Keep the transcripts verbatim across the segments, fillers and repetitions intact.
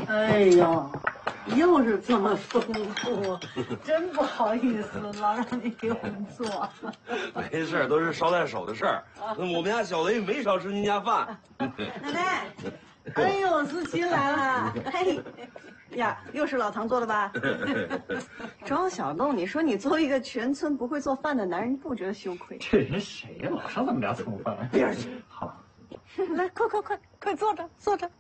哎呦，又是这么丰富，真不好意思，老让你给我们做。 没事，都是捎带手的事儿。我们家小雷没少吃您家饭。 奶奶， 哎呦，思琪来了！ 嘿，呀，又是老唐做的吧？庄小栋，你说你作为一个全村不会做饭的男人，不觉得羞愧？ 这人谁呀？老上咱们家蹭饭？ 边儿去！ 好， 来，快快快快坐着坐着。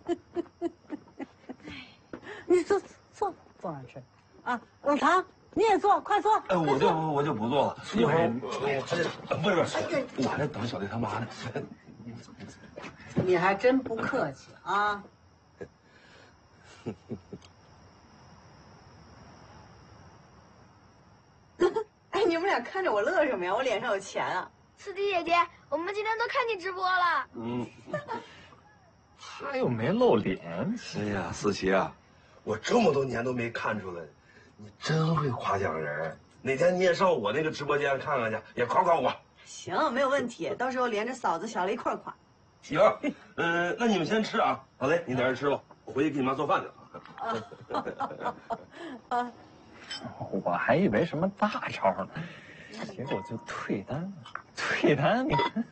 你坐坐坐上去，啊，老唐你也坐，快坐。 哎，我就我就不做了，一会儿我还得不是不是，我还得等小雷他妈呢。 你还真不客气啊！ 哎，你们俩看着我乐什么呀？我脸上有钱啊！ 四弟姐姐，我们今天都看你直播了。 嗯， 他又没露脸。 哎呀，思琪啊，我这么多年都没看出来，你真会夸奖人。哪天你也上我那个直播间看看去，也夸夸我。 行，没有问题，到时候连着嫂子、小雷一块夸。 行，嗯、呃，那你们先吃啊。好嘞，你在这吃吧，我回去给你妈做饭去了。 啊， 我还以为什么大招呢，结果就退单了。退单，你看。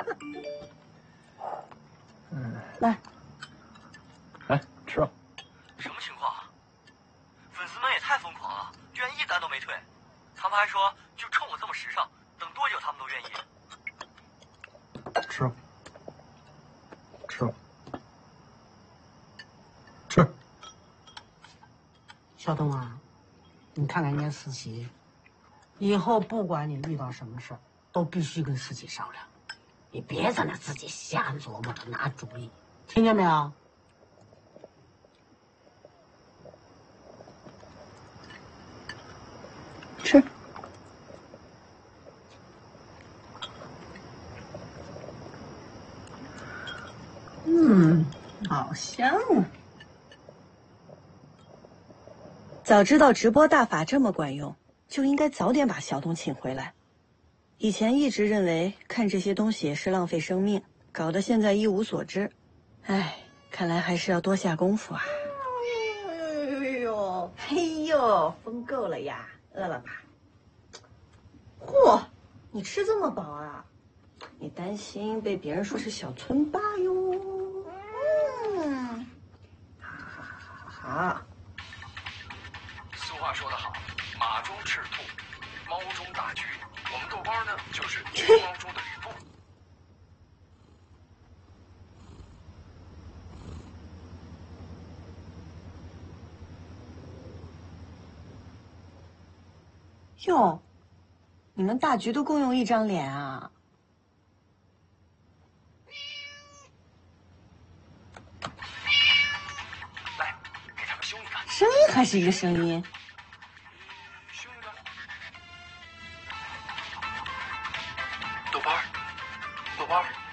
嗯， 来， 来吃吧。 什么情况？粉丝们也太疯狂了，居然一单都没退。他们还说，就冲我这么时尚，等多久他们都愿意。 吃吧，吃吧，吃。 小东啊，你看看人家思琪，以后不管你遇到什么事儿，都必须跟思琪商量，你别在那自己瞎琢磨着拿主意，听见没有？ 吃。 嗯，好香啊！ 早知道直播大法这么管用，就应该早点把小东请回来。以前一直认为看这些东西是浪费生命，搞得现在一无所知。唉，看来还是要多下功夫啊！哎呦呦呦！哎呦，疯够了呀！饿了吧？嚯，你吃这么饱啊？你担心被别人说是小村霸哟？嗯，好好好好好。 俗话说得好，马中赤兔，猫中大橘。我们豆包呢，就是橘猫中的吕布。 哟，你们大局都共用一张脸啊？ 来，给他们凶一个。 声音还是一个声音。 凶一个。豆包儿，豆包儿。